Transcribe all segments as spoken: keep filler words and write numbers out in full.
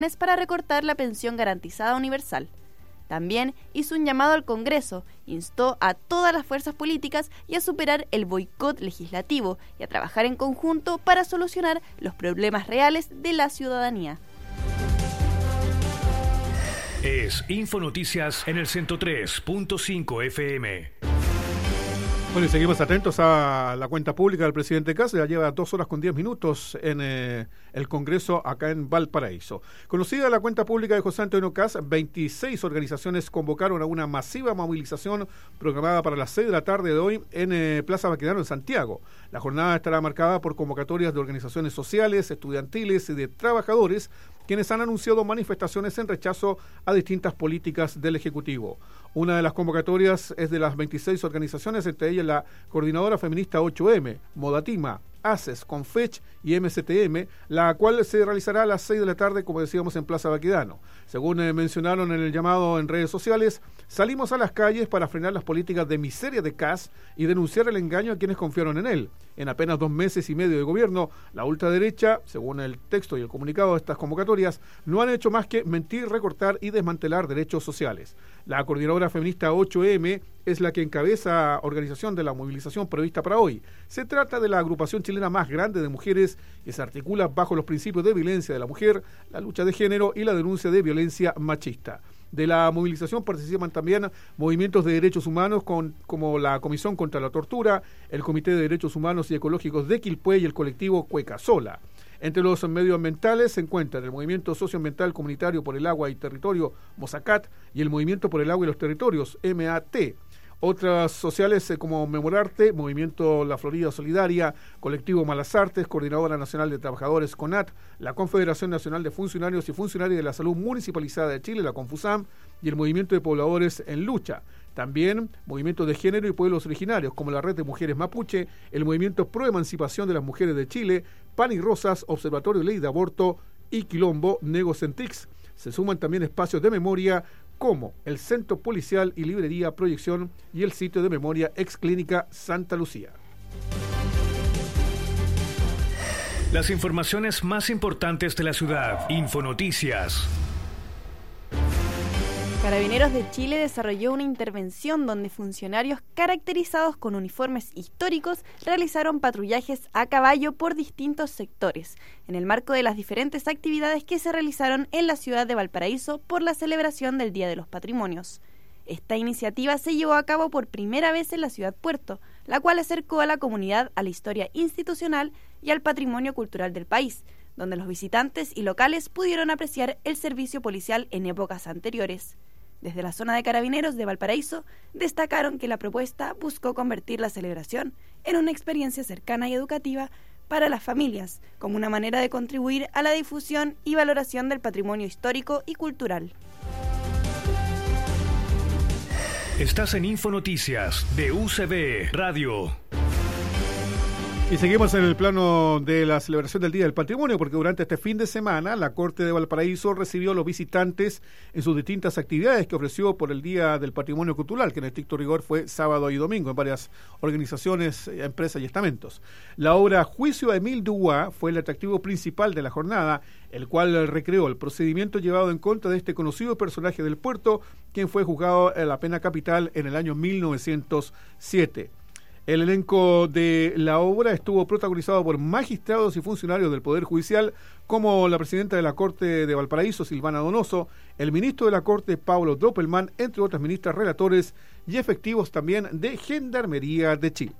para recortar la pensión garantizada universal. También hizo un llamado al Congreso, instó a todas las fuerzas políticas y a superar el boicot legislativo y a trabajar en conjunto para solucionar los problemas reales de la ciudadanía. Es Infonoticias en el ciento tres punto cinco F M. Bueno, y seguimos atentos a la cuenta pública del presidente Kast. Ya lleva dos horas con diez minutos en eh, el Congreso acá en Valparaíso. Conocida la cuenta pública de José Antonio Kast, veintiséis organizaciones convocaron a una masiva movilización programada para las seis de la tarde de hoy en eh, Plaza Baquedano, en Santiago. La jornada estará marcada por convocatorias de organizaciones sociales, estudiantiles y de trabajadores, quienes han anunciado manifestaciones en rechazo a distintas políticas del Ejecutivo. Una de las convocatorias es de las veintiséis organizaciones, entre ellas la Coordinadora Feminista ocho eme, Modatima, ACES, Confech y M C T M, la cual se realizará a las seis de la tarde, como decíamos, en Plaza Baquedano. Según eh, mencionaron en el llamado en redes sociales, salimos a las calles para frenar las políticas de miseria de Kast y denunciar el engaño a quienes confiaron en él. En apenas dos meses y medio de gobierno, la ultraderecha, según el texto y el comunicado de estas convocatorias, no han hecho más que mentir, recortar y desmantelar derechos sociales. La Coordinadora Feminista ocho eme es la que encabeza organización de la movilización prevista para hoy. Se trata de la agrupación chilena más grande de mujeres que se articula bajo los principios de violencia de la mujer, la lucha de género y la denuncia de violencia machista. De la movilización participan también movimientos de derechos humanos con, como la Comisión contra la Tortura, el Comité de Derechos Humanos y Ecológicos de Quilpué y el colectivo Cueca Sola. Entre los medioambientales se encuentran el Movimiento Socioambiental Comunitario por el Agua y Territorio, MOSACAT, y el Movimiento por el Agua y los Territorios, M A T. Otras sociales como Memorarte, Movimiento La Florida Solidaria, Colectivo Malas Artes, Coordinadora Nacional de Trabajadores CONAT, la Confederación Nacional de Funcionarios y Funcionarios de la Salud Municipalizada de Chile, la CONFUSAM, y el Movimiento de Pobladores en Lucha. También movimientos de género y pueblos originarios, como la Red de Mujeres Mapuche, el Movimiento Pro Emancipación de las Mujeres de Chile, Pan y Rosas, Observatorio de Ley de Aborto y Quilombo Negocentrix. Se suman también espacios de memoria como el Centro Policial y Librería Proyección y el sitio de memoria Ex Clínica Santa Lucía. Las informaciones más importantes de la ciudad. Infonoticias. Carabineros de Chile desarrolló una intervención donde funcionarios caracterizados con uniformes históricos realizaron patrullajes a caballo por distintos sectores, en el marco de las diferentes actividades que se realizaron en la ciudad de Valparaíso por la celebración del Día de los Patrimonios. Esta iniciativa se llevó a cabo por primera vez en la ciudad Puerto, la cual acercó a la comunidad a la historia institucional y al patrimonio cultural del país, donde los visitantes y locales pudieron apreciar el servicio policial en épocas anteriores. Desde la zona de Carabineros de Valparaíso, destacaron que la propuesta buscó convertir la celebración en una experiencia cercana y educativa para las familias, como una manera de contribuir a la difusión y valoración del patrimonio histórico y cultural. Estás en Infonoticias de U C B Radio. Y seguimos en el plano de la celebración del Día del Patrimonio, porque durante este fin de semana la Corte de Valparaíso recibió a los visitantes en sus distintas actividades que ofreció por el Día del Patrimonio Cultural, que en estricto rigor fue sábado y domingo en varias organizaciones, empresas y estamentos. La obra Juicio a Émile Dubois fue el atractivo principal de la jornada, el cual recreó el procedimiento llevado en contra de este conocido personaje del puerto, quien fue juzgado en la pena capital en el año mil novecientos siete. El elenco de la obra estuvo protagonizado por magistrados y funcionarios del Poder Judicial, como la presidenta de la Corte de Valparaíso, Silvana Donoso, el ministro de la Corte, Paulo Doppelman, entre otras ministras relatores y efectivos también de Gendarmería de Chile.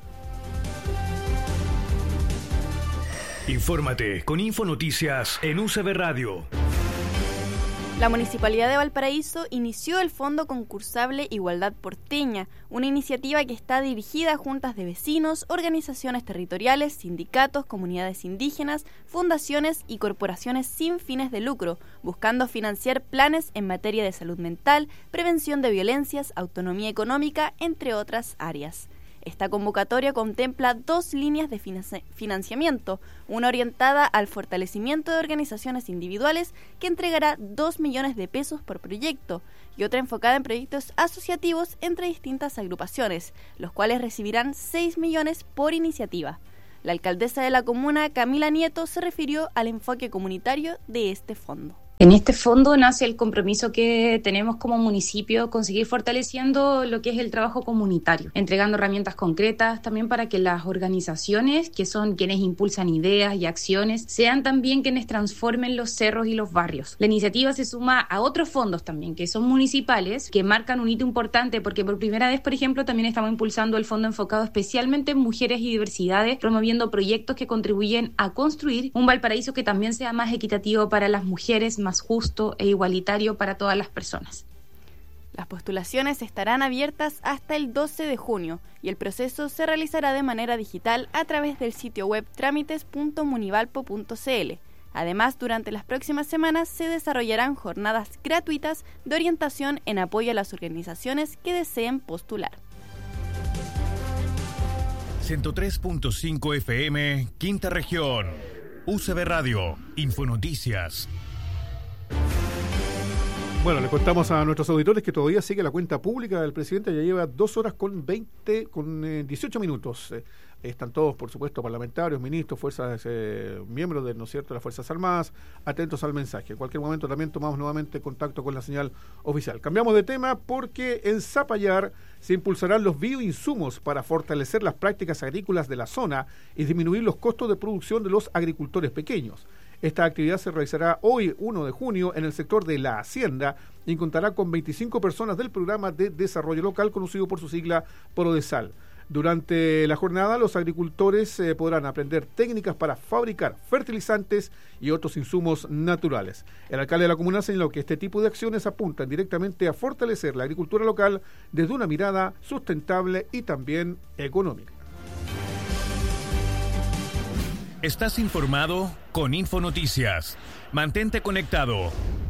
Infórmate con Infonoticias en U C B Radio. La Municipalidad de Valparaíso inició el Fondo Concursable Igualdad Porteña, una iniciativa que está dirigida a juntas de vecinos, organizaciones territoriales, sindicatos, comunidades indígenas, fundaciones y corporaciones sin fines de lucro, buscando financiar planes en materia de salud mental, prevención de violencias, autonomía económica, entre otras áreas. Esta convocatoria contempla dos líneas de financiamiento, una orientada al fortalecimiento de organizaciones individuales que entregará dos millones de pesos por proyecto y otra enfocada en proyectos asociativos entre distintas agrupaciones, los cuales recibirán seis millones por iniciativa. La alcaldesa de la comuna, Camila Nieto, se refirió al enfoque comunitario de este fondo. En este fondo nace el compromiso que tenemos como municipio con seguir fortaleciendo lo que es el trabajo comunitario, entregando herramientas concretas también para que las organizaciones, que son quienes impulsan ideas y acciones, sean también quienes transformen los cerros y los barrios. La iniciativa se suma a otros fondos también, que son municipales, que marcan un hito importante porque por primera vez, por ejemplo, también estamos impulsando el fondo enfocado especialmente en mujeres y diversidades, promoviendo proyectos que contribuyen a construir un Valparaíso que también sea más equitativo para las mujeres, más justo e igualitario para todas las personas. Las postulaciones estarán abiertas hasta el doce de junio y el proceso se realizará de manera digital a través del sitio web trámites punto munivalpo punto cl. Además, durante las próximas semanas se desarrollarán jornadas gratuitas de orientación en apoyo a las organizaciones que deseen postular. ciento tres punto cinco F M, Quinta Región. U C B Radio, Infonoticias. Bueno, le contamos a nuestros auditores que todavía sigue la cuenta pública del presidente, ya lleva dos horas con veinte, con eh, dieciocho minutos. Eh, están todos, por supuesto, parlamentarios, ministros, fuerzas, eh, miembros de, ¿no es cierto?, las Fuerzas Armadas, atentos al mensaje. En cualquier momento también tomamos nuevamente contacto con la señal oficial. Cambiamos de tema porque en Zapallar se impulsarán los bioinsumos para fortalecer las prácticas agrícolas de la zona y disminuir los costos de producción de los agricultores pequeños. Esta actividad se realizará hoy, uno de junio, en el sector de la Hacienda y contará con veinticinco personas del Programa de Desarrollo Local, conocido por su sigla PRODESAL. Durante la jornada, los agricultores eh, podrán aprender técnicas para fabricar fertilizantes y otros insumos naturales. El alcalde de la comuna señaló que este tipo de acciones apuntan directamente a fortalecer la agricultura local desde una mirada sustentable y también económica. Estás informado con Infonoticias. Mantente conectado.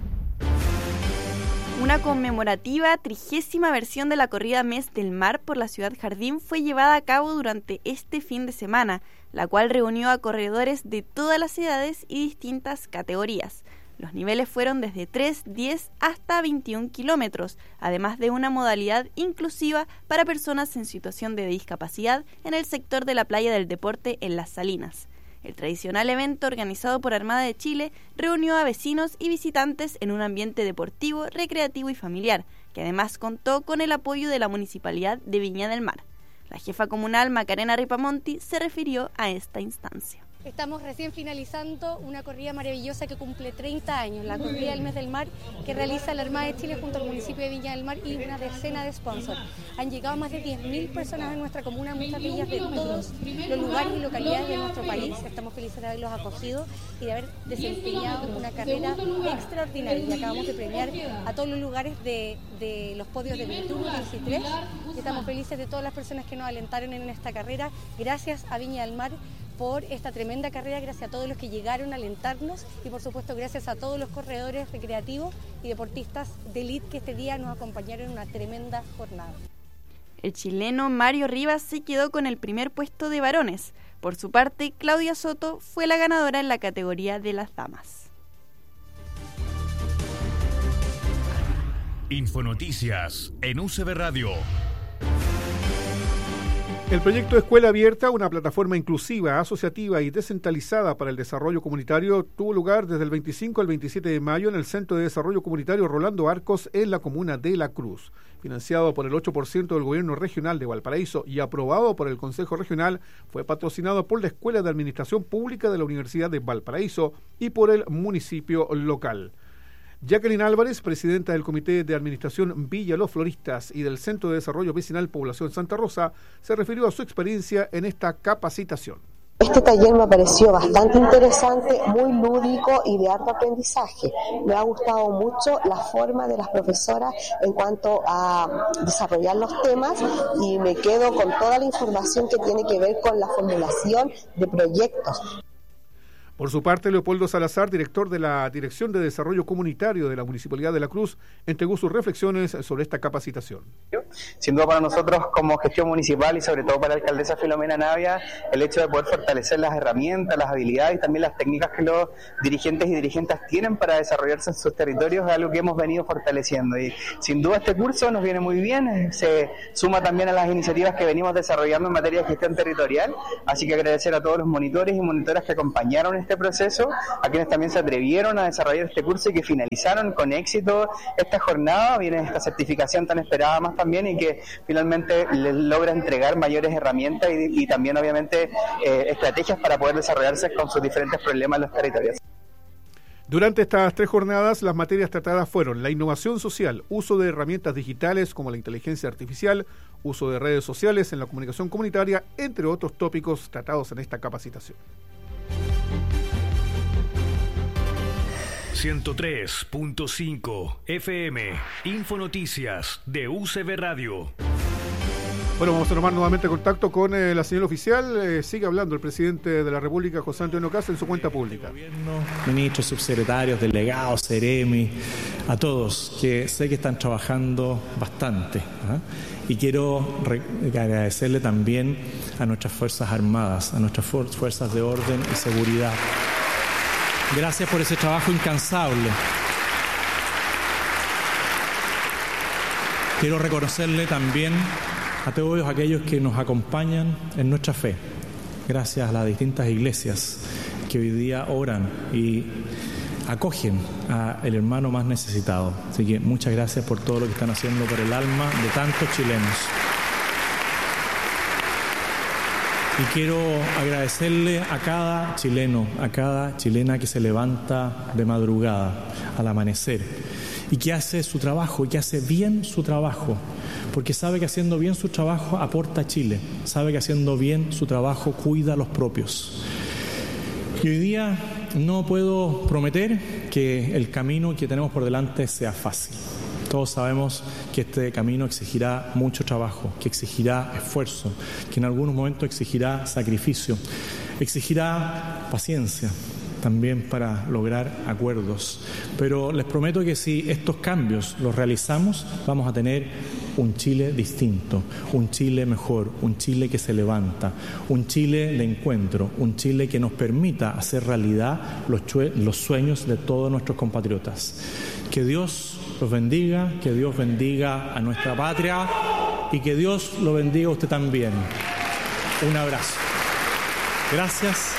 Una conmemorativa trigésima versión de la corrida Mes del Mar por la ciudad Jardín fue llevada a cabo durante este fin de semana, la cual reunió a corredores de todas las edades y distintas categorías. Los niveles fueron desde tres, diez hasta veintiún kilómetros, además de una modalidad inclusiva para personas en situación de discapacidad en el sector de la playa del deporte en Las Salinas. El tradicional evento organizado por Armada de Chile reunió a vecinos y visitantes en un ambiente deportivo, recreativo y familiar, que además contó con el apoyo de la Municipalidad de Viña del Mar. La jefa comunal Macarena Ripamonti se refirió a esta instancia. Estamos recién finalizando una corrida maravillosa que cumple treinta años, la corrida del Mes del Mar que realiza la Armada de Chile junto al municipio de Viña del Mar y una decena de sponsors. Han llegado más de diez mil personas en nuestra comuna, muchas de ellas de todos los lugares y localidades de nuestro país. Estamos felices de haberlos acogido y de haber desempeñado una carrera extraordinaria. Y acabamos de premiar a todos los lugares de, de los podios de veintiuno y veintitrés. Y estamos felices de todas las personas que nos alentaron en esta carrera. Gracias a Viña del Mar por esta tremenda carrera, gracias a todos los que llegaron a alentarnos y por supuesto gracias a todos los corredores recreativos y deportistas de élite que este día nos acompañaron en una tremenda jornada. El chileno Mario Rivas se quedó con el primer puesto de varones. Por su parte, Claudia Soto fue la ganadora en la categoría de las damas. Infonoticias en U C B Radio. El proyecto Escuela Abierta, una plataforma inclusiva, asociativa y descentralizada para el desarrollo comunitario, tuvo lugar desde el veinticinco al veintisiete de mayo en el Centro de Desarrollo Comunitario Rolando Arcos en la comuna de La Cruz. Financiado por el ocho por ciento del Gobierno Regional de Valparaíso y aprobado por el Consejo Regional, fue patrocinado por la Escuela de Administración Pública de la Universidad de Valparaíso y por el municipio local. Jacqueline Álvarez, presidenta del Comité de Administración Villa Los Floristas y del Centro de Desarrollo Vecinal Población Santa Rosa, se refirió a su experiencia en esta capacitación. Este taller me pareció bastante interesante, muy lúdico y de alto aprendizaje. Me ha gustado mucho la forma de las profesoras en cuanto a desarrollar los temas y me quedo con toda la información que tiene que ver con la formulación de proyectos. Por su parte, Leopoldo Salazar, director de la Dirección de Desarrollo Comunitario de la Municipalidad de La Cruz, entregó sus reflexiones sobre esta capacitación. Sin duda para nosotros como gestión municipal y sobre todo para la alcaldesa Filomena Navia, el hecho de poder fortalecer las herramientas, las habilidades y también las técnicas que los dirigentes y dirigentes tienen para desarrollarse en sus territorios es algo que hemos venido fortaleciendo. Y sin duda este curso nos viene muy bien, se suma también a las iniciativas que venimos desarrollando en materia de gestión territorial, así que agradecer a todos los monitores y monitoras que acompañaron este este proceso, a quienes también se atrevieron a desarrollar este curso y que finalizaron con éxito esta jornada. Viene esta certificación tan esperada más también y que finalmente les logra entregar mayores herramientas y, y también obviamente eh, estrategias para poder desarrollarse con sus diferentes problemas en los territorios. Durante estas tres jornadas, las materias tratadas fueron la innovación social, uso de herramientas digitales como la inteligencia artificial, uso de redes sociales en la comunicación comunitaria, entre otros tópicos tratados en esta capacitación. ciento tres punto cinco F M, Infonoticias de U C B Radio. Bueno, vamos a tomar nuevamente contacto con eh, la señora oficial. Eh, sigue hablando el presidente de la República, José Antonio Kast, en su cuenta pública. Gobierno, ministros, subsecretarios, delegados, seremi, a todos que sé que están trabajando bastante. ¿eh? Y quiero re- agradecerle también a nuestras Fuerzas Armadas, a nuestras for- fuerzas de orden y seguridad. Gracias por ese trabajo incansable. Quiero reconocerle también a todos aquellos que nos acompañan en nuestra fe, gracias a las distintas iglesias que hoy día oran y acogen al hermano más necesitado. Así que muchas gracias por todo lo que están haciendo por el alma de tantos chilenos. Y quiero agradecerle a cada chileno, a cada chilena que se levanta de madrugada al amanecer y que hace su trabajo, y que hace bien su trabajo, porque sabe que haciendo bien su trabajo aporta a Chile, sabe que haciendo bien su trabajo cuida a los propios. Y hoy día no puedo prometer que el camino que tenemos por delante sea fácil. Todos sabemos que este camino exigirá mucho trabajo, que exigirá esfuerzo, que en algunos momentos exigirá sacrificio, exigirá paciencia también para lograr acuerdos. Pero les prometo que si estos cambios los realizamos, vamos a tener un Chile distinto, un Chile mejor, un Chile que se levanta, un Chile de encuentro, un Chile que nos permita hacer realidad los, chue- los sueños de todos nuestros compatriotas. Que Dios los bendiga, que Dios bendiga a nuestra patria y que Dios lo bendiga a usted también. Un abrazo. Gracias.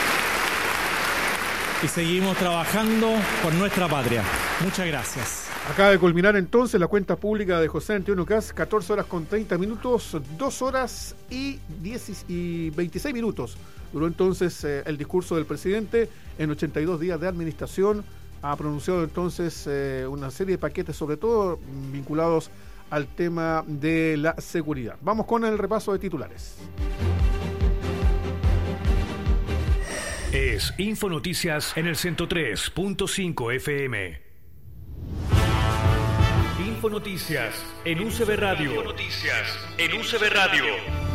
Y seguimos trabajando por nuestra patria. Muchas gracias. Acaba de culminar entonces la cuenta pública de José Antonio Kast, catorce horas con treinta minutos, dos horas y, diez y veintiséis minutos. Duró entonces eh, el discurso del presidente en ochenta y dos días de administración. Ha pronunciado entonces eh, una serie de paquetes, sobre todo vinculados al tema de la seguridad. Vamos con el repaso de titulares. Es Infonoticias en el ciento tres punto cinco F M. Infonoticias en U C B Radio. Infonoticias en U C B Radio.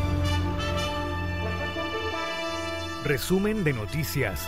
Resumen de noticias.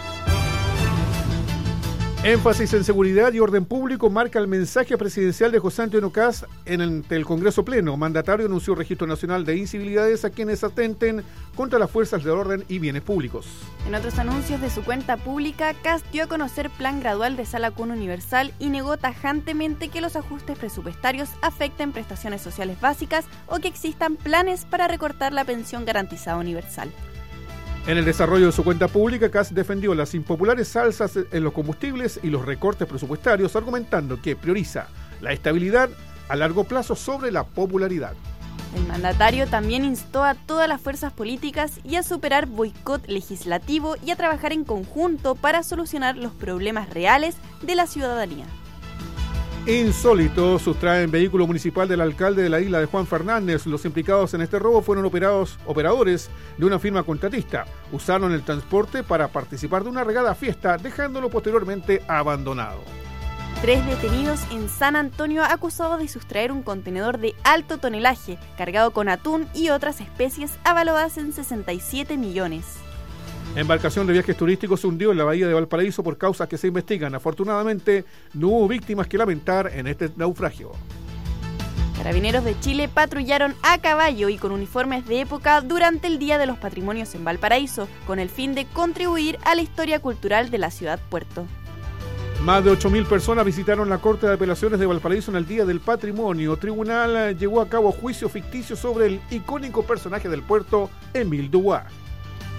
Énfasis en seguridad y orden público marca el mensaje presidencial de José Antonio Kast en el, el Congreso Pleno. Mandatario anunció registro nacional de incivilidades a quienes atenten contra las fuerzas de orden y bienes públicos. En otros anuncios de su cuenta pública, Kast dio a conocer plan gradual de Sala Cuna Universal y negó tajantemente que los ajustes presupuestarios afecten prestaciones sociales básicas o que existan planes para recortar la pensión garantizada universal. En el desarrollo de su cuenta pública, Kast defendió las impopulares alzas en los combustibles y los recortes presupuestarios, argumentando que prioriza la estabilidad a largo plazo sobre la popularidad. El mandatario también instó a todas las fuerzas políticas y a superar boicot legislativo y a trabajar en conjunto para solucionar los problemas reales de la ciudadanía. Insólito, sustraen vehículo municipal del alcalde de la isla de Juan Fernández. Los implicados en este robo fueron operados, operadores de una firma contratista. Usaron el transporte para participar de una regada fiesta, dejándolo posteriormente abandonado. Tres detenidos en San Antonio acusados de sustraer un contenedor de alto tonelaje cargado con atún y otras especies avaloradas en sesenta y siete millones. Embarcación de viajes turísticos se hundió en la bahía de Valparaíso por causas que se investigan. Afortunadamente, no hubo víctimas que lamentar en este naufragio. Carabineros de Chile patrullaron a caballo y con uniformes de época durante el Día de los Patrimonios en Valparaíso, con el fin de contribuir a la historia cultural de la ciudad puerto. Más de ocho mil personas visitaron la Corte de Apelaciones de Valparaíso en el Día del Patrimonio. Tribunal llevó a cabo juicio ficticio sobre el icónico personaje del puerto, Émile Dubois.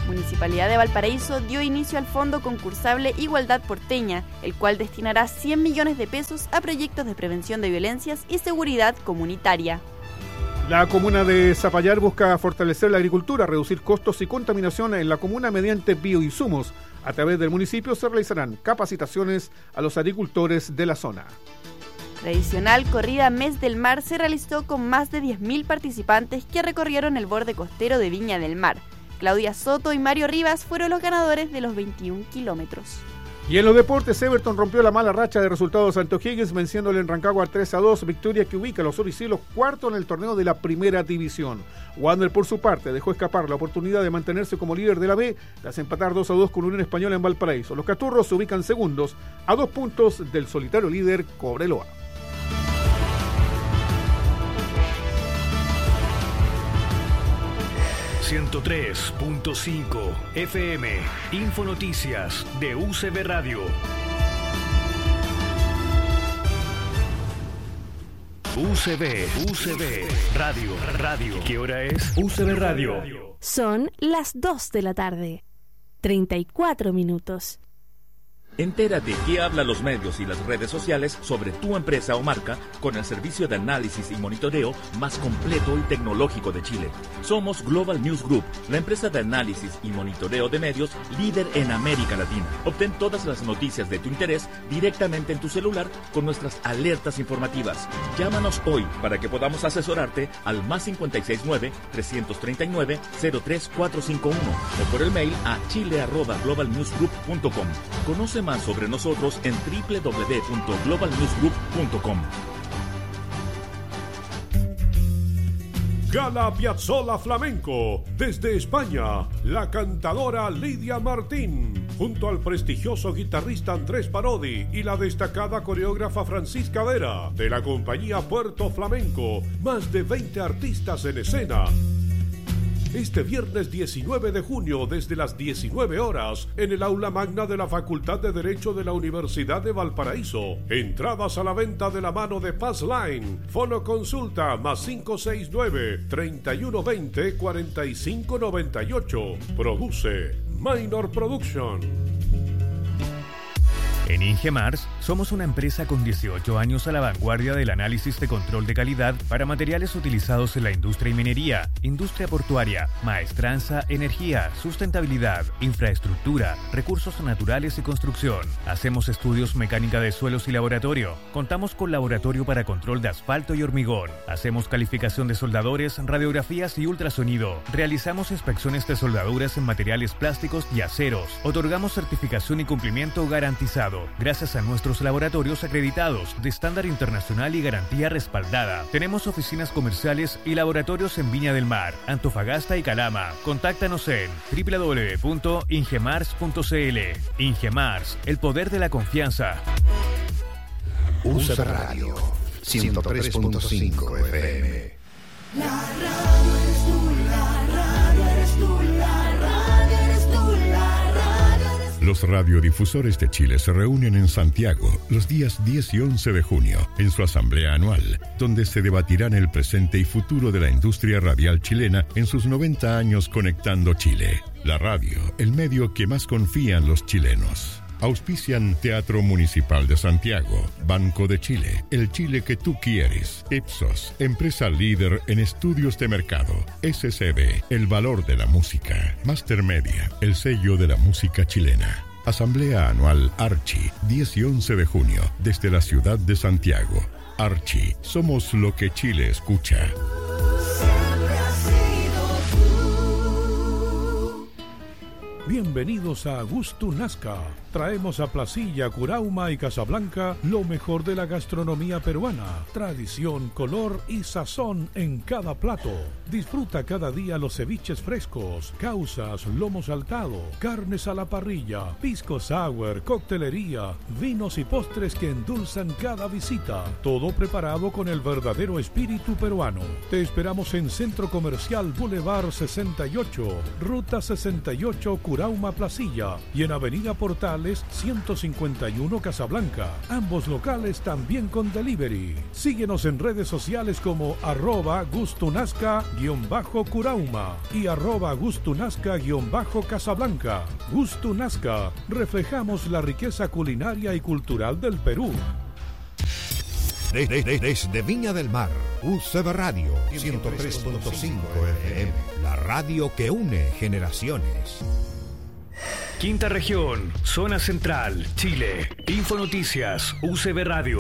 Municipalidad de Valparaíso dio inicio al Fondo Concursable Igualdad Porteña, el cual destinará cien millones de pesos a proyectos de prevención de violencias y seguridad comunitaria. La comuna de Zapallar busca fortalecer la agricultura, reducir costos y contaminación en la comuna mediante bioinsumos. A través del municipio se realizarán capacitaciones a los agricultores de la zona. Tradicional corrida Mes del Mar se realizó con más de diez mil participantes que recorrieron el borde costero de Viña del Mar. Claudia Soto y Mario Rivas fueron los ganadores de los veintiún kilómetros. Y en los deportes, Everton rompió la mala racha de resultados ante O'Higgins, venciéndole en Rancagua tres a dos, victoria que ubica a los oricilos cuarto en el torneo de la primera división. Wander, por su parte, dejó escapar la oportunidad de mantenerse como líder de la B tras empatar dos a dos con Unión Española en Valparaíso. Los Caturros se ubican segundos a dos puntos del solitario líder Cobreloa. ciento tres punto cinco F M, Infonoticias de U C B Radio. U C B, U C B, Radio, Radio. ¿Qué hora es? U C B Radio. Son las dos de la tarde, treinta y cuatro minutos. Entérate qué hablan los medios y las redes sociales sobre tu empresa o marca con el servicio de análisis y monitoreo más completo y tecnológico de Chile. Somos Global News Group, la empresa de análisis y monitoreo de medios líder en América Latina. Obtén todas las noticias de tu interés directamente en tu celular con nuestras alertas informativas. Llámanos hoy para que podamos asesorarte al más cinco seis nueve, tres tres nueve, cero tres cuatro cinco uno o por el mail a chile arroba global news group punto com. Conoce más sobre nosotros en doble u doble u doble u punto global news group punto com. Gala Piazzolla Flamenco. Desde España, la cantadora Lidia Martín, junto al prestigioso guitarrista Andrés Parodi y la destacada coreógrafa Francisca Vera, de la compañía Puerto Flamenco. Más de veinte artistas en escena. Este viernes diecinueve de junio, desde las diecinueve horas, en el aula magna de la Facultad de Derecho de la Universidad de Valparaíso. Entradas a la venta de la mano de Passline. Fono consulta más cinco seis nueve, treinta y uno veinte, cuarenta y cinco noventa y ocho. Produce Minor Production. En Ingemars somos una empresa con dieciocho años a la vanguardia del análisis de control de calidad para materiales utilizados en la industria y minería, industria portuaria, maestranza, energía, sustentabilidad, infraestructura, recursos naturales y construcción. Hacemos estudios mecánica de suelos y laboratorio. Contamos con laboratorio para control de asfalto y hormigón. Hacemos calificación de soldadores, radiografías y ultrasonido. Realizamos inspecciones de soldaduras en materiales plásticos y aceros. Otorgamos certificación y cumplimiento garantizado gracias a nuestros laboratorios acreditados de estándar internacional y garantía respaldada. Tenemos oficinas comerciales y laboratorios en Viña del Mar, Antofagasta y Calama. Contáctanos en doble u doble u doble u punto ingemars punto c l. Ingemars, el poder de la confianza. U C B Radio, ciento tres punto cinco F M. La radio eres tú, la radio eres tú, la radio eres tú, la radio eres tú. Los radiodifusores de Chile se reúnen en Santiago los días diez y once de junio en su asamblea anual, donde se debatirán el presente y futuro de la industria radial chilena en sus noventa años conectando Chile. La radio, el medio que más confían los chilenos. Auspician Teatro Municipal de Santiago, Banco de Chile, el Chile que tú quieres, Ipsos, empresa líder en estudios de mercado, S C B, el valor de la música, Master Media, el sello de la música chilena. Asamblea Anual Archi, diez y once de junio, desde la ciudad de Santiago. Archi, somos lo que Chile escucha. Bienvenidos a Gusto Nazca. Traemos a Placilla, Curauma y Casablanca lo mejor de la gastronomía peruana. Tradición, color y sazón en cada plato. Disfruta cada día los ceviches frescos, causas, lomo saltado, carnes a la parrilla, pisco sour, coctelería, vinos y postres que endulzan cada visita. Todo preparado con el verdadero espíritu peruano. Te esperamos en Centro Comercial Boulevard sesenta y ocho, Ruta sesenta y ocho, Curauma. Curauma Placilla y en Avenida Portales ciento cincuenta y uno Casablanca. Ambos locales también con delivery. Síguenos en redes sociales como arroba gustunasca-curauma y arroba gustunasca-casablanca. Gustunasca, reflejamos la riqueza culinaria y cultural del Perú. De, de, de, desde Viña del Mar, U C B Radio ciento tres punto cinco F M, la radio que une generaciones. Quinta región, zona central, Chile. Infonoticias, U C B Radio.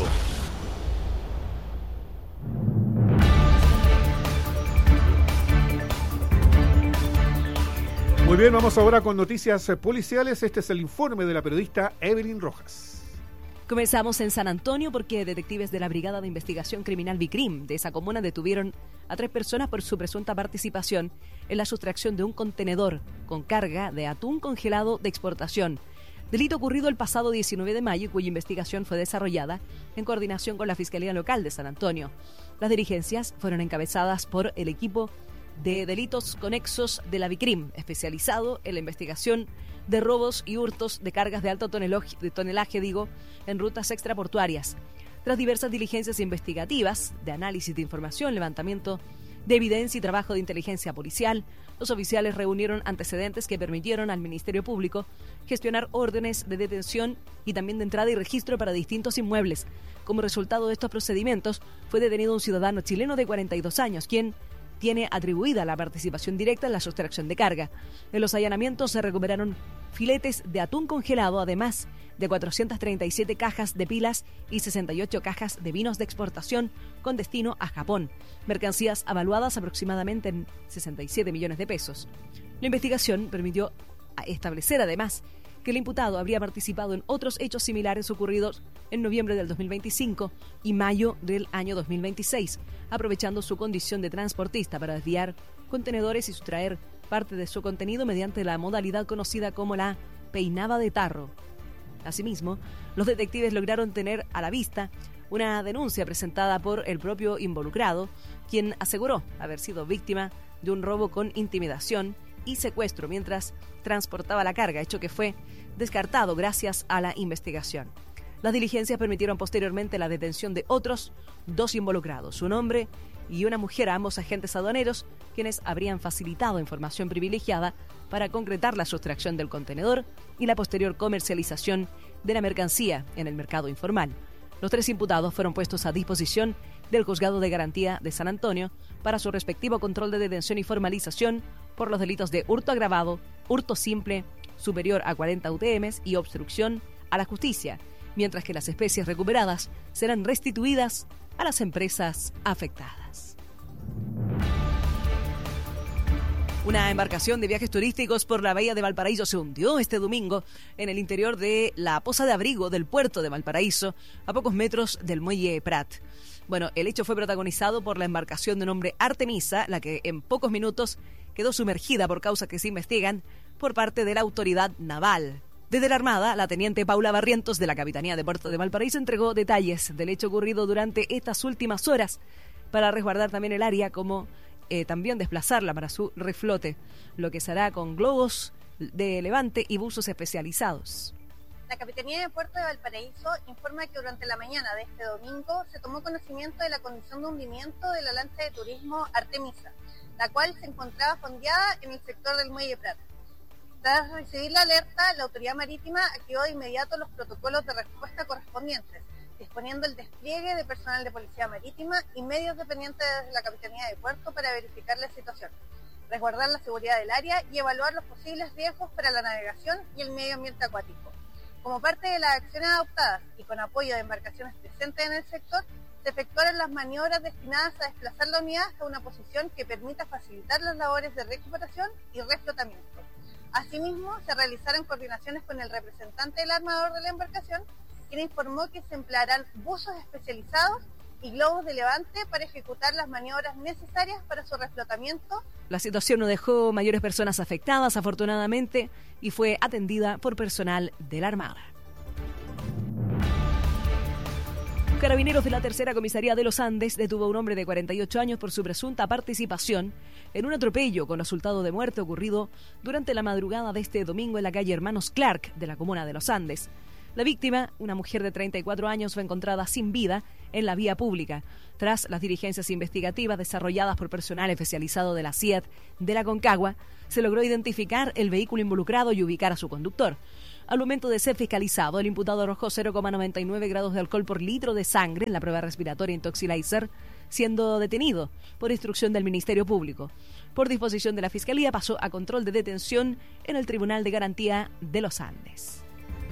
Muy bien, vamos ahora con noticias policiales. Este es el informe de la periodista Evelyn Rojas. Comenzamos en San Antonio porque detectives de la Brigada de Investigación Criminal Vicrim de esa comuna detuvieron a tres personas por su presunta participación en la sustracción de un contenedor con carga de atún congelado de exportación. Delito ocurrido el pasado diecinueve de mayo y cuya investigación fue desarrollada en coordinación con la Fiscalía Local de San Antonio. Las diligencias fueron encabezadas por el equipo de delitos conexos de la Vicrim, especializado en la investigación de robos y hurtos de cargas de alto tonelaje, de tonelaje digo, en rutas extraportuarias. Tras diversas diligencias investigativas, de análisis de información, levantamiento de evidencia y trabajo de inteligencia policial, los oficiales reunieron antecedentes que permitieron al Ministerio Público gestionar órdenes de detención y también de entrada y registro para distintos inmuebles. Como resultado de estos procedimientos, fue detenido un ciudadano chileno de cuarenta y dos años, quien tiene atribuida la participación directa en la sustracción de carga. En los allanamientos se recuperaron filetes de atún congelado, además de cuatrocientas treinta y siete cajas de pilas y sesenta y ocho cajas de vinos de exportación con destino a Japón, mercancías avaluadas aproximadamente en sesenta y siete millones de pesos. La investigación permitió establecer, además, que el imputado habría participado en otros hechos similares ocurridos en noviembre del dos mil veinticinco y mayo del año dos mil veintiséis, aprovechando su condición de transportista para desviar contenedores y sustraer parte de su contenido mediante la modalidad conocida como la peinada de tarro. Asimismo, los detectives lograron tener a la vista una denuncia presentada por el propio involucrado, quien aseguró haber sido víctima de un robo con intimidación y secuestro mientras transportaba la carga, hecho que fue descartado gracias a la investigación. Las diligencias permitieron posteriormente la detención de otros dos involucrados, un hombre y una mujer, ambos agentes aduaneros, quienes habrían facilitado información privilegiada para concretar la sustracción del contenedor y la posterior comercialización de la mercancía en el mercado informal. Los tres imputados fueron puestos a disposición del Juzgado de Garantía de San Antonio para su respectivo control de detención y formalización por los delitos de hurto agravado, hurto simple superior a cuarenta U T Ms y obstrucción a la justicia, mientras que las especies recuperadas serán restituidas a las empresas afectadas. Una embarcación de viajes turísticos por la bahía de Valparaíso se hundió este domingo en el interior de la posa de abrigo del puerto de Valparaíso, a pocos metros del muelle Prat. Bueno, el hecho fue protagonizado por la embarcación de nombre Artemisa, la que en pocos minutos quedó sumergida por causas que se investigan por parte de la autoridad naval. Desde la Armada, la teniente Paula Barrientos de la Capitanía de Puerto de Valparaíso entregó detalles del hecho ocurrido durante estas últimas horas para resguardar también el área, como eh, también desplazarla para su reflote, lo que se hará con globos de levante y buzos especializados. La Capitanía de Puerto de Valparaíso informa que durante la mañana de este domingo se tomó conocimiento de la condición de hundimiento de la lancha de turismo Artemisa, la cual se encontraba fondeada en el sector del muelle Prat. Tras recibir la alerta, la autoridad marítima activó de inmediato los protocolos de respuesta correspondientes, disponiendo el despliegue de personal de policía marítima y medios dependientes de la Capitanía de Puerto para verificar la situación, resguardar la seguridad del área y evaluar los posibles riesgos para la navegación y el medio ambiente acuático. Como parte de las acciones adoptadas y con apoyo de embarcaciones presentes en el sector, se efectuaron las maniobras destinadas a desplazar la unidad a una posición que permita facilitar las labores de recuperación y reflotamiento. Asimismo, se realizaron coordinaciones con el representante del armador de la embarcación, quien informó que se emplearán buzos especializados y globos de levante para ejecutar las maniobras necesarias para su reflotamiento. La situación no dejó mayores personas afectadas, afortunadamente, y fue atendida por personal de la Armada. Carabineros de la Tercera Comisaría de los Andes detuvo a un hombre de cuarenta y ocho años por su presunta participación en un atropello con resultado de muerte ocurrido durante la madrugada de este domingo en la calle Hermanos Clark de la comuna de Los Andes. La víctima, una mujer de treinta y cuatro años, fue encontrada sin vida en la vía pública. Tras las diligencias investigativas desarrolladas por personal especializado de la C I A T de la Concagua, se logró identificar el vehículo involucrado y ubicar a su conductor. Al momento de ser fiscalizado, el imputado arrojó cero coma noventa y nueve grados de alcohol por litro de sangre en la prueba respiratoria Intoxilizer, siendo detenido por instrucción del Ministerio Público. Por disposición de la Fiscalía, pasó a control de detención en el Tribunal de Garantía de los Andes.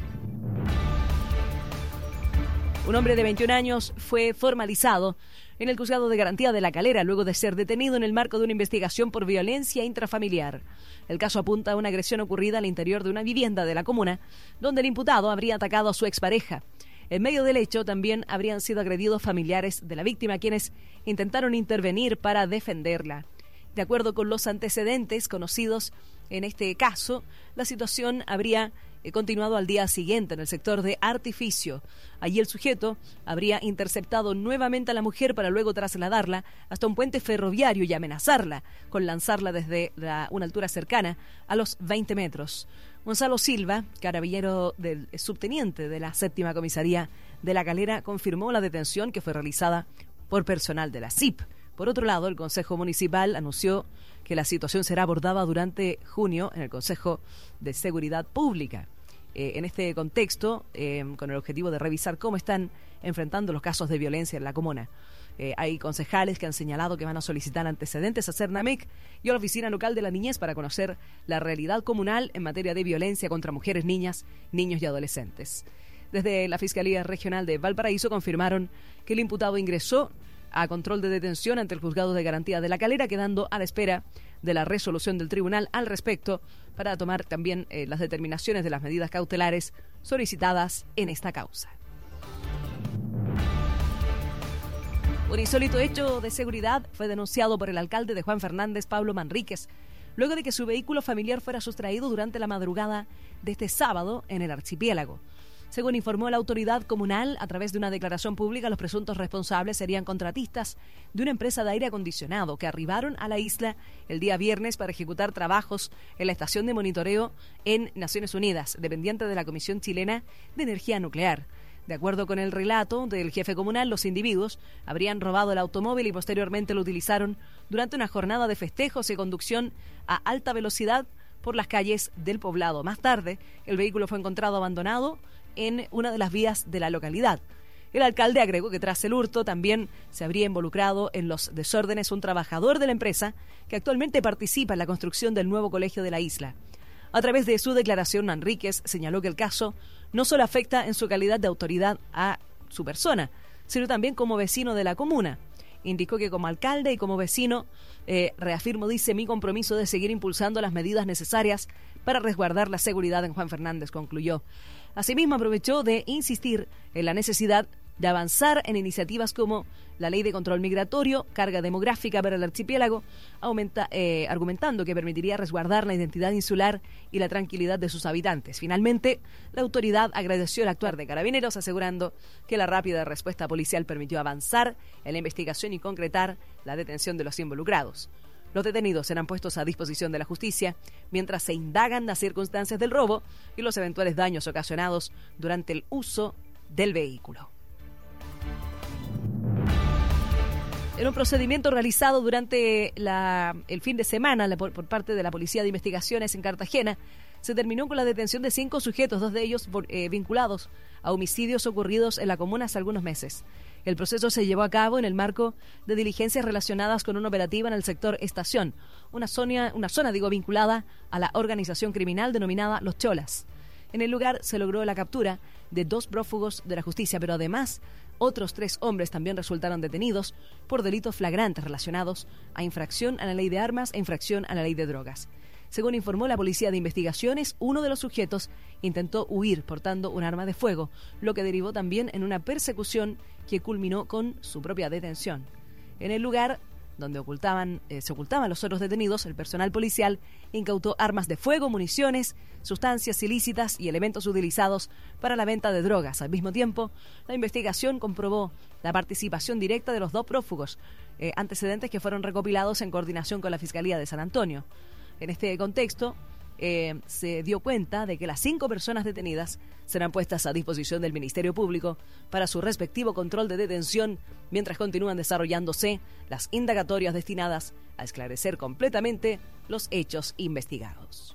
Un hombre de veintiún años fue formalizado en el Juzgado de Garantía de La Calera luego de ser detenido en el marco de una investigación por violencia intrafamiliar. El caso apunta a una agresión ocurrida al interior de una vivienda de la comuna, donde el imputado habría atacado a su expareja. En medio del hecho también habrían sido agredidos familiares de la víctima, quienes intentaron intervenir para defenderla. De acuerdo con los antecedentes conocidos en este caso, la situación habría eh, continuado al día siguiente en el sector de Artificio. Allí el sujeto habría interceptado nuevamente a la mujer para luego trasladarla hasta un puente ferroviario y amenazarla con lanzarla desde la, una altura cercana a los veinte metros. Gonzalo Silva, carabinero del subteniente de la séptima comisaría de La Calera, confirmó la detención que fue realizada por personal de la C I P. Por otro lado, el Consejo Municipal anunció que la situación será abordada durante junio en el Consejo de Seguridad Pública. Eh, en este contexto, eh, con el objetivo de revisar cómo están enfrentando los casos de violencia en la comuna. Eh, hay concejales que han señalado que van a solicitar antecedentes a Cernamec y a la Oficina Local de la Niñez para conocer la realidad comunal en materia de violencia contra mujeres, niñas, niños y adolescentes. Desde la Fiscalía Regional de Valparaíso confirmaron que el imputado ingresó a control de detención ante el Juzgado de Garantía de La Calera, quedando a la espera de la resolución del tribunal al respecto para tomar también eh, las determinaciones de las medidas cautelares solicitadas en esta causa. Un insólito hecho de seguridad fue denunciado por el alcalde de Juan Fernández, Pablo Manríquez, luego de que su vehículo familiar fuera sustraído durante la madrugada de este sábado en el archipiélago. Según informó la autoridad comunal, a través de una declaración pública, los presuntos responsables serían contratistas de una empresa de aire acondicionado que arribaron a la isla el día viernes para ejecutar trabajos en la estación de monitoreo en Naciones Unidas, dependiente de la Comisión Chilena de Energía Nuclear. De acuerdo con el relato del jefe comunal, los individuos habrían robado el automóvil y posteriormente lo utilizaron durante una jornada de festejos y conducción a alta velocidad por las calles del poblado. Más tarde, el vehículo fue encontrado abandonado en una de las vías de la localidad. El alcalde agregó que tras el hurto también se habría involucrado en los desórdenes un trabajador de la empresa que actualmente participa en la construcción del nuevo colegio de la isla. A través de su declaración, Manríquez señaló que el caso no solo afecta en su calidad de autoridad a su persona, sino también como vecino de la comuna. Indicó que como alcalde y como vecino, eh, reafirmo, dice, mi compromiso de seguir impulsando las medidas necesarias para resguardar la seguridad en Juan Fernández, concluyó. Asimismo, aprovechó de insistir en la necesidad de avanzar en iniciativas como la Ley de Control Migratorio, carga demográfica para el archipiélago, aumenta, eh, argumentando que permitiría resguardar la identidad insular y la tranquilidad de sus habitantes. Finalmente, la autoridad agradeció el actuar de Carabineros, asegurando que la rápida respuesta policial permitió avanzar en la investigación y concretar la detención de los involucrados. Los detenidos serán puestos a disposición de la justicia mientras se indagan las circunstancias del robo y los eventuales daños ocasionados durante el uso del vehículo. En un procedimiento realizado durante la, el fin de semana la, por, por parte de la Policía de Investigaciones en Cartagena, se terminó con la detención de cinco sujetos, dos de ellos eh, vinculados a homicidios ocurridos en la comuna hace algunos meses. El proceso se llevó a cabo en el marco de diligencias relacionadas con una operativa en el sector Estación, una zona, una zona digo, vinculada a la organización criminal denominada Los Cholas. En el lugar se logró la captura de dos prófugos de la justicia, pero además otros tres hombres también resultaron detenidos por delitos flagrantes relacionados a infracción a la ley de armas e infracción a la ley de drogas. Según informó la Policía de Investigaciones, uno de los sujetos intentó huir portando un arma de fuego, lo que derivó también en una persecución que culminó con su propia detención. En el lugar donde ocultaban, eh, se ocultaban los otros detenidos, el personal policial incautó armas de fuego, municiones, sustancias ilícitas y elementos utilizados para la venta de drogas. Al mismo tiempo, la investigación comprobó la participación directa de los dos prófugos, eh, antecedentes que fueron recopilados en coordinación con la Fiscalía de San Antonio. En este contexto, eh, se dio cuenta de que las cinco personas detenidas serán puestas a disposición del Ministerio Público para su respectivo control de detención, mientras continúan desarrollándose las indagatorias destinadas a esclarecer completamente los hechos investigados.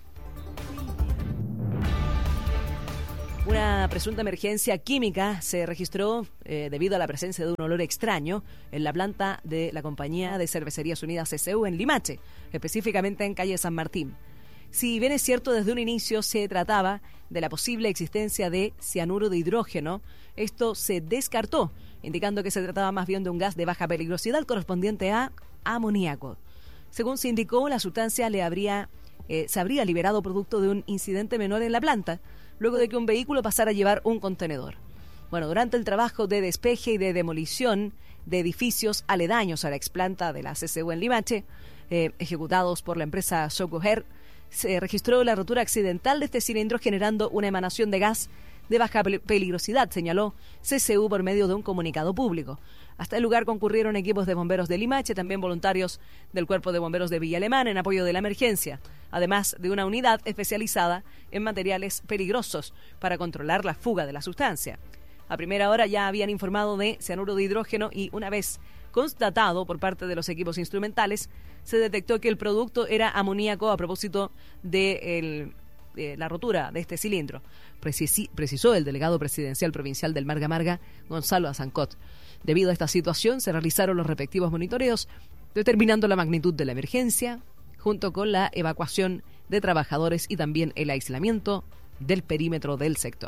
Una presunta emergencia química se registró eh, debido a la presencia de un olor extraño en la planta de la compañía de Cervecerías Unidas C C U en Limache, específicamente en calle San Martín. Si bien es cierto, desde un inicio se trataba de la posible existencia de cianuro de hidrógeno, esto se descartó, indicando que se trataba más bien de un gas de baja peligrosidad correspondiente a amoníaco. Según se indicó, la sustancia le habría, eh, se habría liberado producto de un incidente menor en la planta, luego de que un vehículo pasara a llevar un contenedor. Bueno, durante el trabajo de despeje y de demolición de edificios aledaños a la explanta de la C C U en Limache, eh, ejecutados por la empresa Socoher, se registró la rotura accidental de este cilindro generando una emanación de gas de baja peligrosidad, señaló C C U por medio de un comunicado público. Hasta el lugar concurrieron equipos de bomberos de Limache, también voluntarios del Cuerpo de Bomberos de Villa Alemana en apoyo de la emergencia, además de una unidad especializada en materiales peligrosos para controlar la fuga de la sustancia. A primera hora ya habían informado de cianuro de hidrógeno y una vez constatado por parte de los equipos instrumentales, se detectó que el producto era amoníaco a propósito de, el, de la rotura de este cilindro, Precisi, precisó el delegado presidencial provincial del Marga Marga, Gonzalo Azancot. Debido a esta situación, se realizaron los respectivos monitoreos, determinando la magnitud de la emergencia, junto con la evacuación de trabajadores y también el aislamiento del perímetro del sector.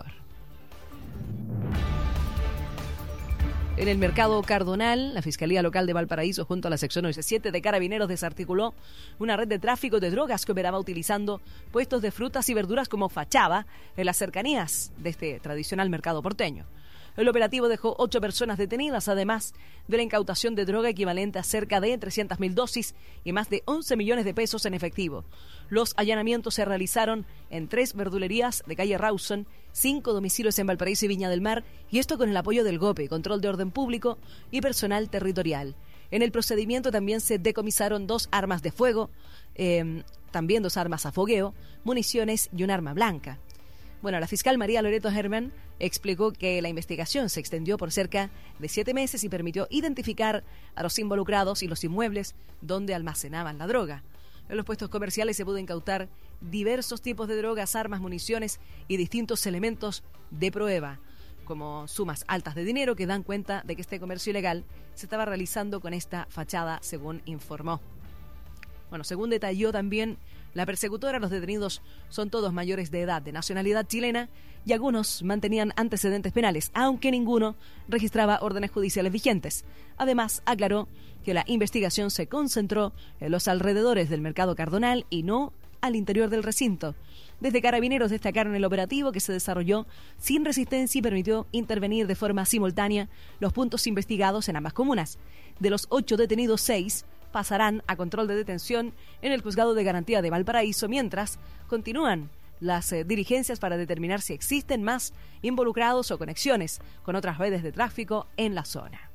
En el mercado Cardonal, la Fiscalía Local de Valparaíso, junto a la sección once siete de Carabineros, desarticuló una red de tráfico de drogas que operaba utilizando puestos de frutas y verduras como fachada en las cercanías de este tradicional mercado porteño. El operativo dejó ocho personas detenidas, además de la incautación de droga equivalente a cerca de trescientas mil dosis y más de once millones de pesos en efectivo. Los allanamientos se realizaron en tres verdulerías de calle Rawson, cinco domicilios en Valparaíso y Viña del Mar, y esto con el apoyo del GOPE, Control de Orden Público y personal territorial. En el procedimiento también se decomisaron dos armas de fuego, eh, también dos armas a fogueo, municiones y un arma blanca. Bueno, la fiscal María Loreto Herman explicó que la investigación se extendió por cerca de siete meses y permitió identificar a los involucrados y los inmuebles donde almacenaban la droga. En los puestos comerciales se pudo incautar diversos tipos de drogas, armas, municiones y distintos elementos de prueba, como sumas altas de dinero que dan cuenta de que este comercio ilegal se estaba realizando con esta fachada, según informó. Bueno, según detalló también la persecutora, los detenidos son todos mayores de edad, de nacionalidad chilena, y algunos mantenían antecedentes penales, aunque ninguno registraba órdenes judiciales vigentes. Además, aclaró que la investigación se concentró en los alrededores del mercado Cardonal y no al interior del recinto. Desde Carabineros destacaron el operativo que se desarrolló sin resistencia y permitió intervenir de forma simultánea los puntos investigados en ambas comunas. De los ocho detenidos, seis pasarán a control de detención en el Juzgado de Garantía de Valparaíso, mientras continúan las eh, diligencias para determinar si existen más involucrados o conexiones con otras redes de tráfico en la zona.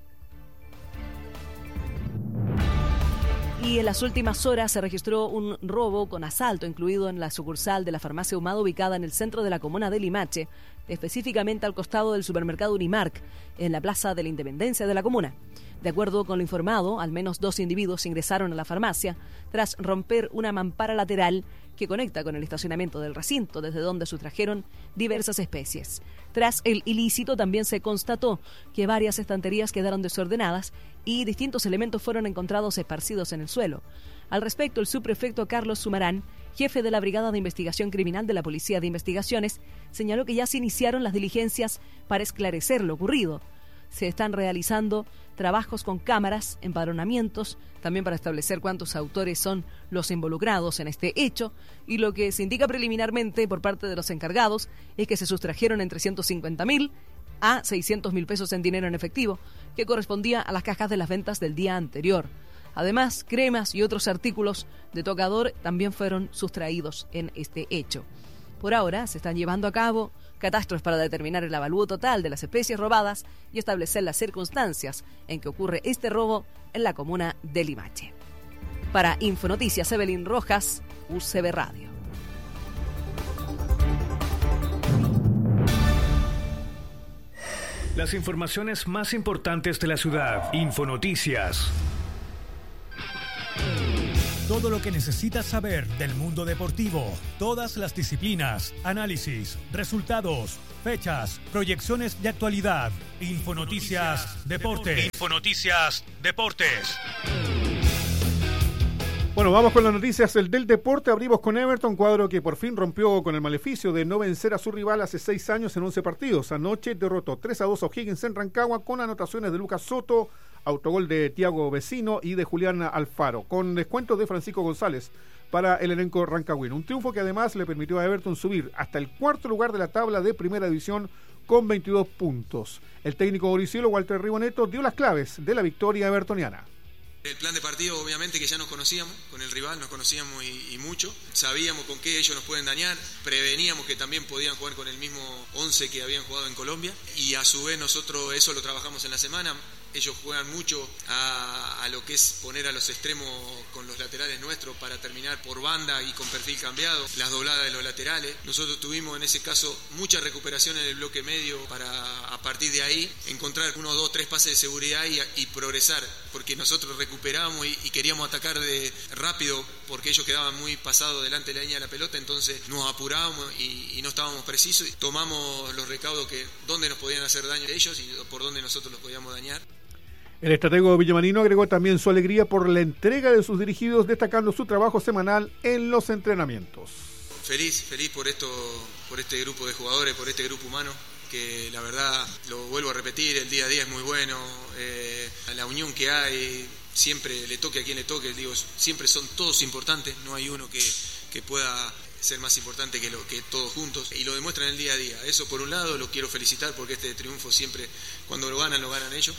Y en las últimas horas se registró un robo con asalto incluido en la sucursal de la farmacia Humada ubicada en el centro de la comuna de Limache, específicamente al costado del supermercado Unimark, en la plaza de la Independencia de la comuna. De acuerdo con lo informado, al menos dos individuos ingresaron a la farmacia tras romper una mampara lateral que conecta con el estacionamiento del recinto, desde donde sustrajeron diversas especies. Tras el ilícito también se constató que varias estanterías quedaron desordenadas y distintos elementos fueron encontrados esparcidos en el suelo. Al respecto, el subprefecto Carlos Sumarán, jefe de la Brigada de Investigación Criminal de la Policía de Investigaciones, señaló que ya se iniciaron las diligencias para esclarecer lo ocurrido. Se están realizando trabajos con cámaras, empadronamientos, también para establecer cuántos autores son los involucrados en este hecho, y lo que se indica preliminarmente por parte de los encargados es que se sustrajeron entre ciento cincuenta mil a seiscientos mil pesos en dinero en efectivo, que correspondía a las cajas de las ventas del día anterior. Además, cremas y otros artículos de tocador también fueron sustraídos en este hecho. Por ahora se están llevando a cabo catastros para determinar el avalúo total de las especies robadas y establecer las circunstancias en que ocurre este robo en la comuna de Limache. Para Infonoticias, Evelyn Rojas, U C B Radio. Las informaciones más importantes de la ciudad. Infonoticias. Todo lo que necesitas saber del mundo deportivo, todas las disciplinas, análisis, resultados, fechas, proyecciones de actualidad. Infonoticias Deportes. Infonoticias Deportes. Bueno, vamos con las noticias del, del deporte. Abrimos con Everton, cuadro que por fin rompió con el maleficio de no vencer a su rival hace seis años en once partidos. Anoche derrotó tres a dos a O'Higgins en Rancagua con anotaciones de Lucas Soto, autogol de Tiago Vecino y de Julián Alfaro, con descuento de Francisco González para el elenco rancagüino. Un triunfo que además le permitió a Everton subir hasta el cuarto lugar de la tabla de primera división con veintidós puntos. El técnico boricelo Walter Riboneto dio las claves de la victoria evertoniana. El plan de partido, obviamente, que ya nos conocíamos, con el rival nos conocíamos y, y mucho. Sabíamos con qué ellos nos pueden dañar, preveníamos que también podían jugar con el mismo once que habían jugado en Colombia y a su vez nosotros eso lo trabajamos en la semana. Ellos juegan mucho a, a lo que es poner a los extremos con los laterales nuestros para terminar por banda y con perfil cambiado, las dobladas de los laterales. Nosotros tuvimos en ese caso mucha recuperación en el bloque medio para a partir de ahí encontrar uno, dos, tres pases de seguridad y, y progresar, porque nosotros recuperamos y, y queríamos atacar de rápido porque ellos quedaban muy pasados delante de la línea de la pelota, entonces nos apurábamos y, y no estábamos precisos y tomamos los recaudos que dónde nos podían hacer daño ellos y por dónde nosotros los podíamos dañar. El estratego villamarino agregó también su alegría por la entrega de sus dirigidos, destacando su trabajo semanal en los entrenamientos. Feliz, feliz por esto, por este grupo de jugadores, por este grupo humano, que la verdad, lo vuelvo a repetir, el día a día es muy bueno, eh, la unión que hay, siempre le toque a quien le toque, digo, siempre son todos importantes, no hay uno que, que pueda ser más importante que, lo, que todos juntos, y lo demuestran el día a día. Eso por un lado lo quiero felicitar porque este triunfo siempre, cuando lo ganan, lo ganan ellos.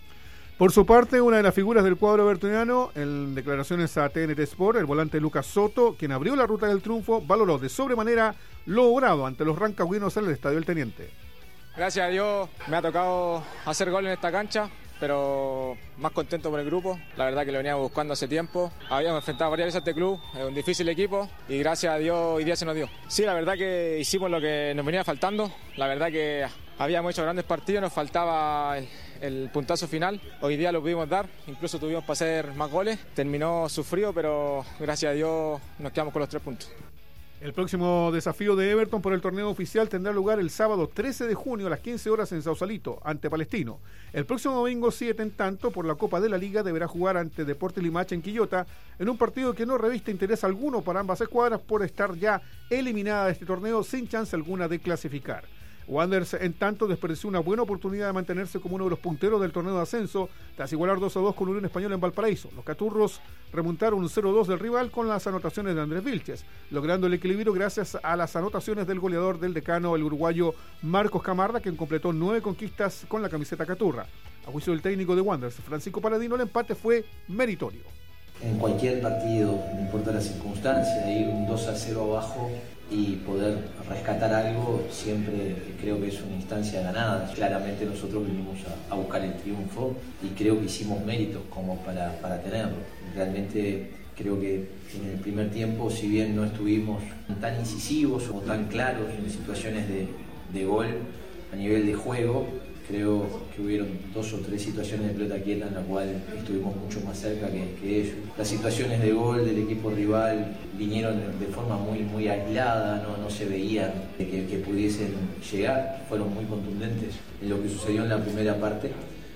Por su parte, una de las figuras del cuadro evertoniano, en declaraciones a T N T Sport, el volante Lucas Soto, quien abrió la ruta del triunfo, valoró de sobremanera lo logrado ante los rancagüinos en el Estadio El Teniente. Gracias a Dios me ha tocado hacer gol en esta cancha, pero más contento por el grupo. La verdad que lo veníamos buscando hace tiempo. Habíamos enfrentado varias veces a este club, es un difícil equipo y gracias a Dios hoy día se nos dio. Sí, la verdad que hicimos lo que nos venía faltando. La verdad que habíamos hecho grandes partidos, nos faltaba el, el puntazo final. Hoy día lo pudimos dar, incluso tuvimos para hacer más goles. Terminó sufrido, pero gracias a Dios nos quedamos con los tres puntos. El próximo desafío de Everton por el torneo oficial tendrá lugar el sábado trece de junio a las quince horas en Sausalito, ante Palestino. El próximo domingo siete, en tanto, por la Copa de la Liga, deberá jugar ante Deportes Limache en Quillota, en un partido que no reviste interés alguno para ambas escuadras por estar ya eliminada de este torneo sin chance alguna de clasificar. Wanderers, en tanto, desperdició una buena oportunidad de mantenerse como uno de los punteros del torneo de ascenso tras igualar dos a dos con Unión Española en Valparaíso. Los caturros remontaron un cero dos del rival con las anotaciones de Andrés Vilches, logrando el equilibrio gracias a las anotaciones del goleador del decano, el uruguayo Marcos Camarda, quien completó nueve conquistas con la camiseta caturra. A juicio del técnico de Wanderers, Francisco Paladino, el empate fue meritorio. En cualquier partido, no importa la circunstancia, ir un dos a cero abajo y poder rescatar algo siempre creo que es una instancia ganada. Claramente nosotros vinimos a, a buscar el triunfo y creo que hicimos méritos como para, para tenerlo. Realmente creo que en el primer tiempo, si bien no estuvimos tan incisivos o tan claros en situaciones de, de gol a nivel de juego, creo que hubieron dos o tres situaciones de pelota quieta en la cual estuvimos mucho más cerca que, que ellos. Las situaciones de gol del equipo rival vinieron de, de forma muy, muy aislada, no, no se veían que, que pudiesen llegar, fueron muy contundentes en lo que sucedió en la primera parte.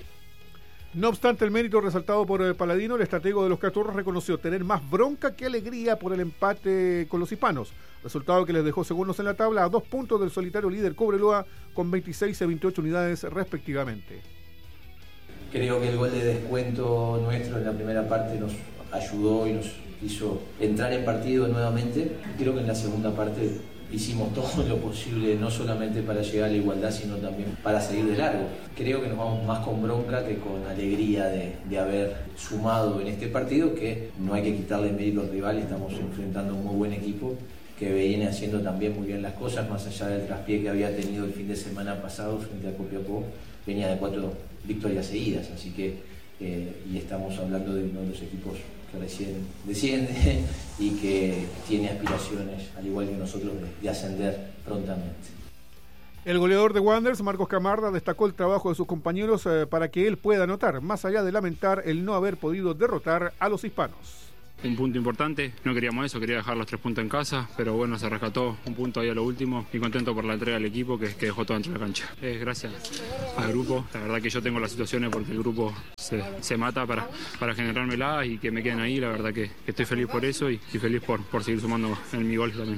No obstante el mérito resaltado por el Paladino, el estratego de los caturros reconoció tener más bronca que alegría por el empate con los hispanos, resultado que les dejó segundos en la tabla a dos puntos del solitario líder Cobreloa con veintiséis y veintiocho unidades respectivamente. Creo que el gol de descuento nuestro en la primera parte nos ayudó y nos hizo entrar en partido nuevamente. Creo que en la segunda parte hicimos todo lo posible, no solamente para llegar a la igualdad, sino también para seguir de largo. Creo que nos vamos más con bronca que con alegría de, de haber sumado en este partido, que no hay que quitarle mérito al rival, estamos enfrentando a un muy buen equipo que viene haciendo también muy bien las cosas, más allá del traspié que había tenido el fin de semana pasado frente a Copiapó, venía de cuatro victorias seguidas, así que eh, y estamos hablando de uno de los equipos que recién desciende y que tiene aspiraciones, al igual que nosotros, de, de ascender prontamente. El goleador de Wanderers, Marcos Camarda, destacó el trabajo de sus compañeros eh, para que él pueda anotar, más allá de lamentar el no haber podido derrotar a los hispanos. Un punto importante, no queríamos eso, quería dejar los tres puntos en casa, pero bueno, se rescató un punto ahí a lo último y contento por la entrega del equipo que, que dejó todo dentro de la cancha. Eh, gracias al grupo, la verdad que yo tengo las situaciones porque el grupo se, se mata para, para generármela y que me queden ahí, la verdad que, que estoy feliz por eso y, y feliz por, por seguir sumando en mi gol también.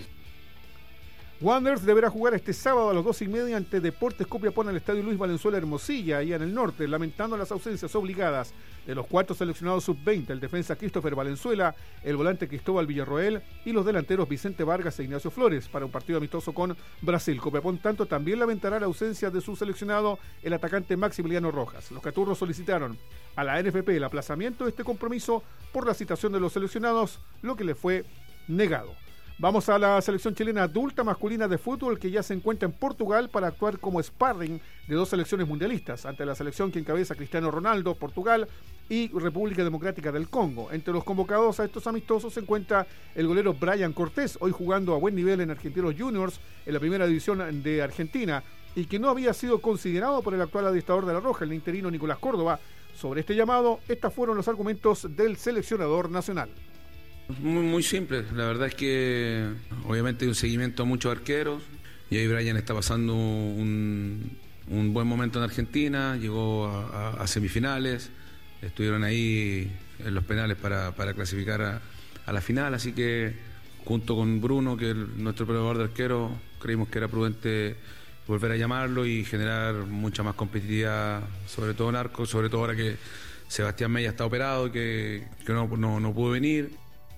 Wanderers deberá jugar este sábado a las dos y media ante Deportes Copiapó en el Estadio Luis Valenzuela Hermosilla, allá en el norte, lamentando las ausencias obligadas de los cuatro seleccionados sub veinte, el defensa Christopher Valenzuela, el volante Cristóbal Villarroel y los delanteros Vicente Vargas e Ignacio Flores para un partido amistoso con Brasil. Copiapó, en tanto, también lamentará la ausencia de su seleccionado, el atacante Maximiliano Rojas. Los caturros solicitaron a la N F P el aplazamiento de este compromiso por la citación de los seleccionados, lo que le fue negado. Vamos a la selección chilena adulta masculina de fútbol, que ya se encuentra en Portugal para actuar como sparring de dos selecciones mundialistas, ante la selección que encabeza Cristiano Ronaldo, Portugal, y República Democrática del Congo. Entre los convocados a estos amistosos se encuentra el golero Brian Cortés, hoy jugando a buen nivel en Argentinos Juniors, en la primera división de Argentina, y que no había sido considerado por el actual administrador de La Roja, el interino Nicolás Córdoba. Sobre este llamado, estos fueron los argumentos del seleccionador nacional. Muy, muy simple, la verdad es que obviamente hay un seguimiento a muchos arqueros y ahí Brian está pasando un, un buen momento en Argentina, llegó a, a, a semifinales, estuvieron ahí en los penales para, para clasificar a, a la final, así que junto con Bruno, que es nuestro preparador de arquero, creímos que era prudente volver a llamarlo y generar mucha más competitividad, sobre todo en arco, sobre todo ahora que Sebastián Mella está operado y que, que no, no, no pudo venir.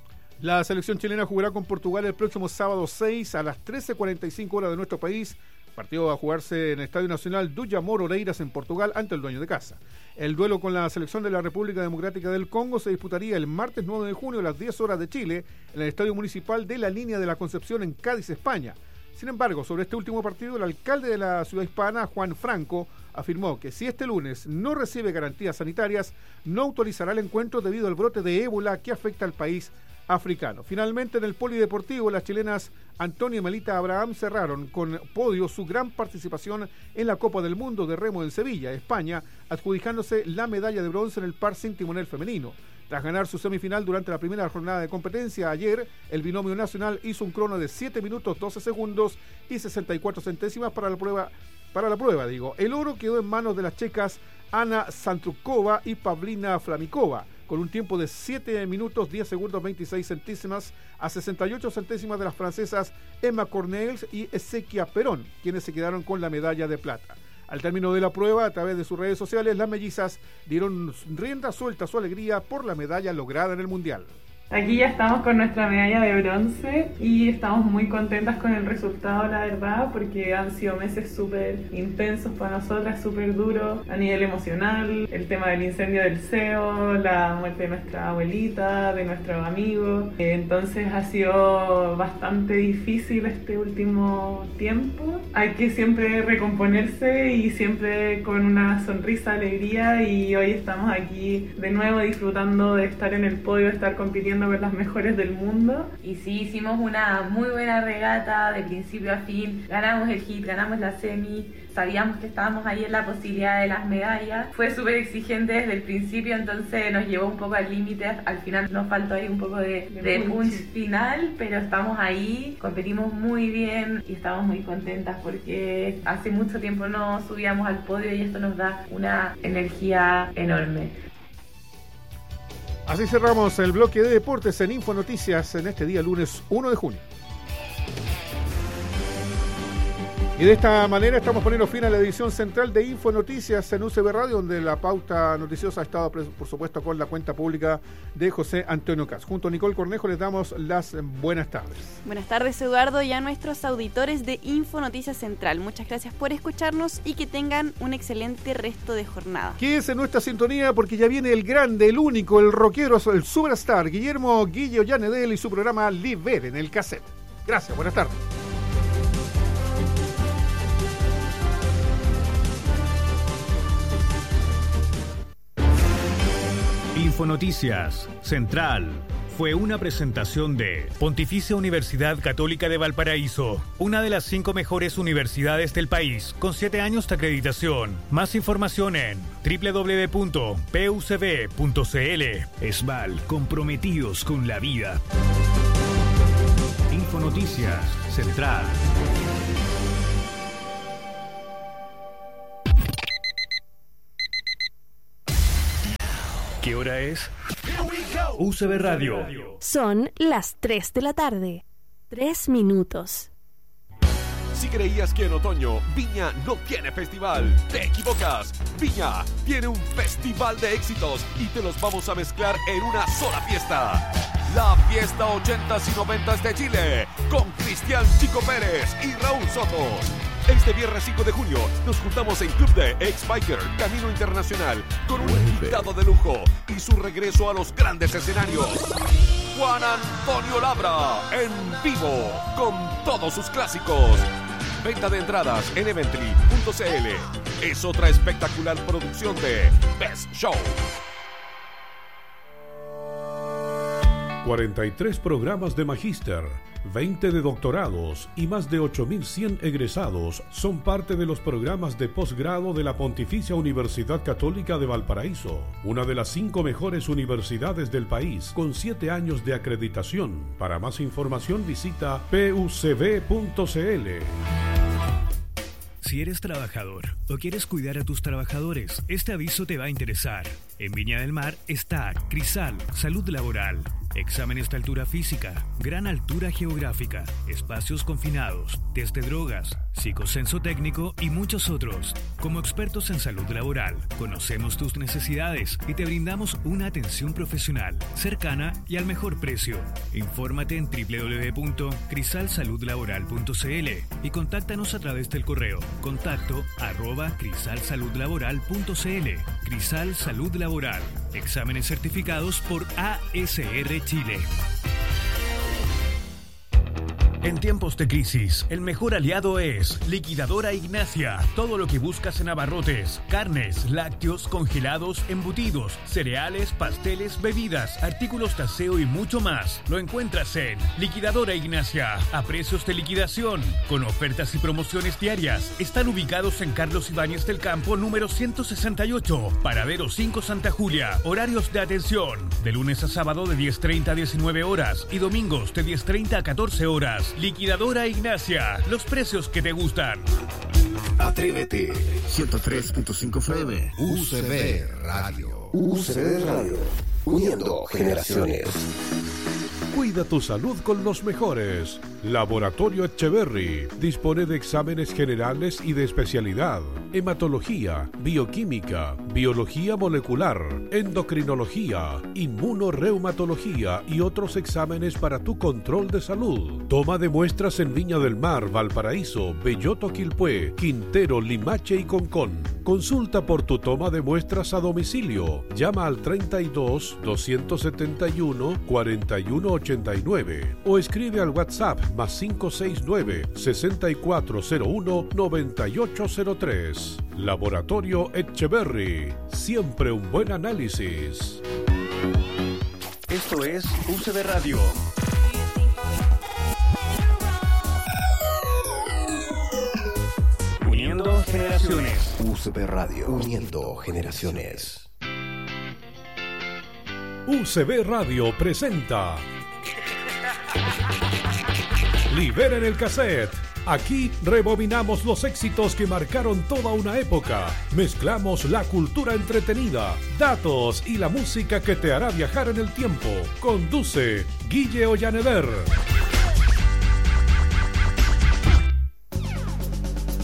La selección chilena jugará con Portugal el próximo sábado seis a las trece cuarenta y cinco horas de nuestro país. Partido a jugarse en el Estadio Nacional Duyamor Oreiras en Portugal ante el dueño de casa. El duelo con la selección de la República Democrática del Congo se disputaría el martes nueve de junio a las diez horas de Chile en el Estadio Municipal de la Línea de la Concepción en Cádiz, España. Sin embargo, sobre este último partido, el alcalde de la ciudad hispana, Juan Franco, afirmó que si este lunes no recibe garantías sanitarias, no autorizará el encuentro debido al brote de ébola que afecta al país africano. Finalmente, en el polideportivo, las chilenas Antonia y Melita Abraham cerraron con podio su gran participación en la Copa del Mundo de Remo en Sevilla, España, adjudicándose la medalla de bronce en el par sin timonel femenino. Tras ganar su semifinal durante la primera jornada de competencia ayer, el binomio nacional hizo un crono de siete minutos doce segundos y sesenta y cuatro centésimas para la prueba. Para la prueba, digo. El oro quedó en manos de las checas Ana Santrukova y Pavlina Flamikova, con un tiempo de siete minutos diez segundos veintiséis centésimas a sesenta y ocho centésimas de las francesas Emma Cornels y Ezequia Perón, quienes se quedaron con la medalla de plata. Al término de la prueba, a través de sus redes sociales, las mellizas dieron rienda suelta a su alegría por la medalla lograda en el Mundial. Aquí ya estamos con nuestra medalla de bronce y estamos muy contentas con el resultado, la verdad, porque han sido meses súper intensos para nosotras, súper duros a nivel emocional, el tema del incendio del C E O, la muerte de nuestra abuelita, de nuestros amigos, entonces ha sido bastante difícil este último tiempo. Hay que siempre recomponerse y siempre con una sonrisa, alegría, y hoy estamos aquí de nuevo disfrutando de estar en el podio, de estar compitiendo ver las mejores del mundo. Y sí, hicimos una muy buena regata de principio a fin, ganamos el hit, ganamos la semi, sabíamos que estábamos ahí en la posibilidad de las medallas, fue súper exigente desde el principio, entonces nos llevó un poco al límite, al final nos faltó ahí un poco de, de punch final, pero estamos ahí, competimos muy bien y estamos muy contentas porque hace mucho tiempo no subíamos al podio y esto nos da una energía enorme. Así cerramos el bloque de deportes en Info Noticias en este día lunes uno de junio. Y de esta manera estamos poniendo fin a la edición central de Info Noticias en U C B Radio, donde la pauta noticiosa ha estado, por supuesto, con la cuenta pública de José Antonio Caz. Junto a Nicole Cornejo les damos las buenas tardes. Buenas tardes, Eduardo, y a nuestros auditores de Info Noticias Central. Muchas gracias por escucharnos y que tengan un excelente resto de jornada. Quédense en nuestra sintonía porque ya viene el grande, el único, el rockero, el superstar, Guillermo Guille Ollanedel y su programa Liberen el Cassette. Gracias, buenas tardes. Infonoticias Central fue una presentación de Pontificia Universidad Católica de Valparaíso, una de las cinco mejores universidades del país, con siete años de acreditación. Más información en doble u doble u doble u punto p u c b punto c l. Esval, comprometidos con la vida. Infonoticias Central. ¿Qué hora es? U C B Radio. Son las tres de la tarde. Tres minutos. Si creías que en otoño Viña no tiene festival, te equivocas. Viña tiene un festival de éxitos y te los vamos a mezclar en una sola fiesta. La fiesta ochentas y noventas de Chile, con Cristian Chico Pérez y Raúl Soto. Este viernes cinco de junio nos juntamos en Club de Ex-Biker Camino Internacional con un invitado de lujo y su regreso a los grandes escenarios. Juan Antonio Labra en vivo con todos sus clásicos. Venta de entradas en evently punto c l. Es otra espectacular producción de Best Show. cuarenta y tres programas de magíster, veinte de doctorados y más de ocho mil cien egresados son parte de los programas de posgrado de la Pontificia Universidad Católica de Valparaíso, una de las cinco mejores universidades del país, con siete años de acreditación. Para más información visita p u c b punto c l. Si eres trabajador o quieres cuidar a tus trabajadores, este aviso te va a interesar. En Viña del Mar está Crisal, Salud Laboral. Exámenes de altura física, gran altura geográfica, espacios confinados, test de drogas, psicocenso técnico y muchos otros. Como expertos en salud laboral, conocemos tus necesidades y te brindamos una atención profesional, cercana y al mejor precio. Infórmate en doble u doble u doble u punto crisal salud laboral punto c l y contáctanos a través del correo contacto arroba crisal salud laboral punto c l. Crisal Salud Laboral. Exámenes certificados por A S R Chile. En tiempos de crisis, el mejor aliado es Liquidadora Ignacia. Todo lo que buscas en abarrotes, carnes, lácteos, congelados, embutidos, cereales, pasteles, bebidas, artículos de aseo y mucho más. Lo encuentras en Liquidadora Ignacia, a precios de liquidación, con ofertas y promociones diarias. Están ubicados en Carlos Ibáñez del Campo, número ciento sesenta y ocho, Paradero cinco Santa Julia. Horarios de atención, de lunes a sábado de diez treinta a diecinueve horas y domingos de diez treinta a catorce horas. Liquidadora Ignacia, los precios que te gustan. Atrévete. ciento tres punto cinco F M. U C B Radio. U C B Radio. Uniendo generaciones. Cuida tu salud con los mejores. Laboratorio Etcheverry dispone de exámenes generales y de especialidad: hematología, bioquímica, biología molecular, endocrinología, inmunoreumatología y otros exámenes para tu control de salud. Toma de muestras en Viña del Mar, Valparaíso, Belloto, Quilpué, Quintero, Limache y Concón. Consulta por tu toma de muestras a domicilio. Llama al treinta y dos, doscientos setenta y uno, cuarenta y uno ochenta y nueve o escribe al WhatsApp más cinco seis nueve, sesenta y cuatro cero uno, noventa y ocho cero tres. Laboratorio Etcheverry. Siempre un buen análisis. Esto es U C B Radio. Uniendo generaciones. U C B Radio. Uniendo generaciones. U C B Radio presenta Liberen el Cassette. Aquí rebobinamos los éxitos que marcaron toda una época. Mezclamos la cultura entretenida, datos y la música que te hará viajar en el tiempo. Conduce Guille Ollaneder.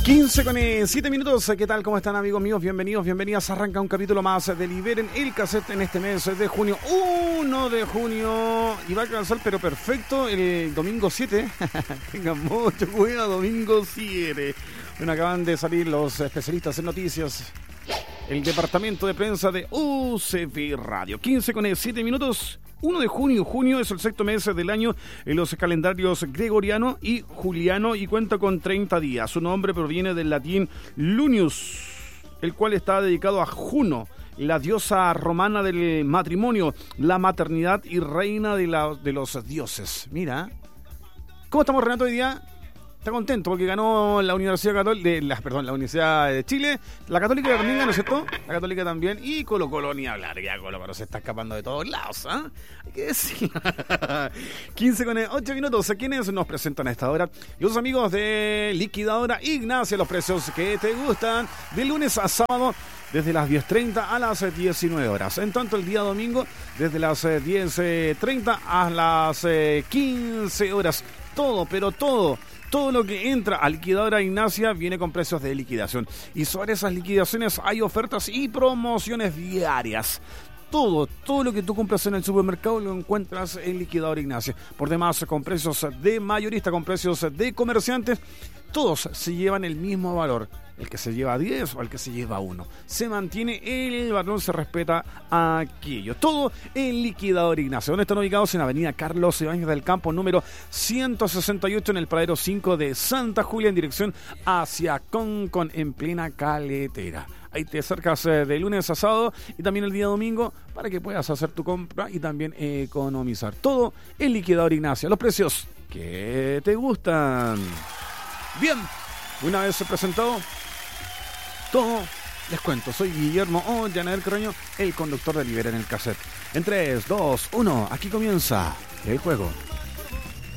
quince con siete minutos, ¿qué tal? ¿Cómo están, amigos míos? Bienvenidos, bienvenidas. Arranca un capítulo más de Liberen el Cassette en este mes de junio, uno de junio, y va a alcanzar, pero perfecto, el domingo siete. Tengan mucho cuidado, domingo siete. Bueno, acaban de salir los especialistas en noticias, el departamento de prensa de U C V Radio. quince con siete minutos. uno de junio, junio es el sexto mes del año en los calendarios gregoriano y juliano y cuenta con treinta días. Su nombre proviene del latín Lunius, el cual está dedicado a Juno, la diosa romana del matrimonio, la maternidad y reina de, la, de los dioses. Mira, ¿cómo estamos, Renato, hoy día? Está contento porque ganó la Universidad Católica, de la, perdón, la Universidad de Chile, la Católica también, ¿no es cierto? La Católica también, y Colo Colo ni hablar, ya Colo Colo se está escapando de todos lados, ¿ah? ¿eh? Hay que decir. quince con ocho minutos, ¿quiénes nos presentan a esta hora? Los amigos de Liquidadora Ignacia, los precios que te gustan, de lunes a sábado, desde las diez treinta a las diecinueve horas. En tanto, el día domingo, desde las diez treinta a las quince horas. Todo, pero todo. Todo lo que entra a Liquidadora Ignacia viene con precios de liquidación. Y sobre esas liquidaciones hay ofertas y promociones diarias. Todo, todo lo que tú compras en el supermercado lo encuentras en Liquidadora Ignacia. Por demás, con precios de mayorista, con precios de comerciantes, todos se llevan el mismo valor. El que se lleva diez o el que se lleva uno. Se mantiene el valor, se respeta aquello. Todo en Liquidador Ignacio. Donde están ubicados en Avenida Carlos Ibáñez del Campo, número ciento sesenta y ocho, en el Paradero cinco de Santa Julia, en dirección hacia Concon, en plena Caletera. Ahí te acercas eh, de lunes a sábado y también el día domingo para que puedas hacer tu compra y también eh, economizar. Todo en Liquidador Ignacio. Los precios que te gustan. Bien, una vez presentado todo, les cuento, soy Guillermo Ollaner Carreño, el conductor de Liberen el Cassette. En tres, dos, uno, aquí comienza el juego.